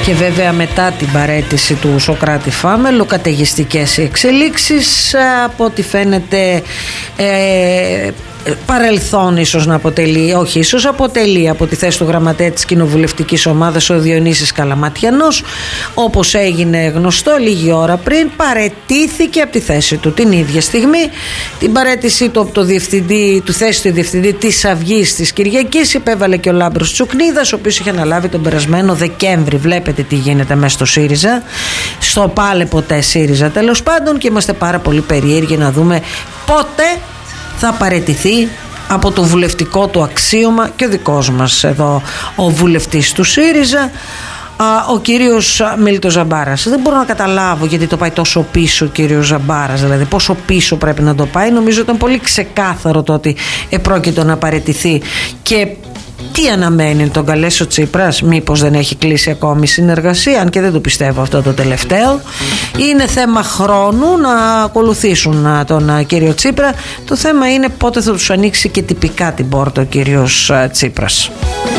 Και βέβαια μετά την παραίτηση του Σωκράτη Φάμελου, καταιγιστικές οι εξελίξεις, από ό,τι φαίνεται παρελθόν ίσως να αποτελεί, όχι ίσως αποτελεί από τη θέση του γραμματέα της κοινοβουλευτικής ομάδας ο Διονύσης Καλαματιανός, όπως έγινε γνωστό λίγη ώρα πριν, παραιτήθηκε από τη θέση του. Την ίδια στιγμή την παραίτησή του από το διευθυντή, του θέση του διευθυντή της Αυγής της Κυριακής υπέβαλε και ο Λάμπρος Τσουκνίδας, ο οποίος είχε αναλάβει τον περασμένο Δεκέμβρη. Βλέπετε τι γίνεται μέσα στο ΣΥΡΙΖΑ, στο πάλε ποτέ ΣΥΡΙΖΑ τέλος πάντων, και είμαστε πάρα πολύ περίεργοι να δούμε πότε θα παραιτηθεί από το βουλευτικό του αξίωμα και ο δικός μας εδώ ο βουλευτής του ΣΥΡΙΖΑ, ο κύριος Μίλτος Ζαμπάρας. Δεν μπορώ να καταλάβω γιατί το πάει τόσο πίσω ο κύριος Ζαμπάρας, δηλαδή πόσο πίσω πρέπει να το πάει. Νομίζω ήταν πολύ ξεκάθαρο το ότι επρόκειτο να παραιτηθεί. Και τι αναμένει, τον καλέσει ο Τσίπρας? Μήπως δεν έχει κλείσει ακόμη συνεργασία? Αν και δεν το πιστεύω αυτό το τελευταίο. Είναι θέμα χρόνου να ακολουθήσουν τον κύριο Τσίπρα. Το θέμα είναι πότε θα τους ανοίξει και τυπικά την πόρτα ο κύριος Τσίπρας.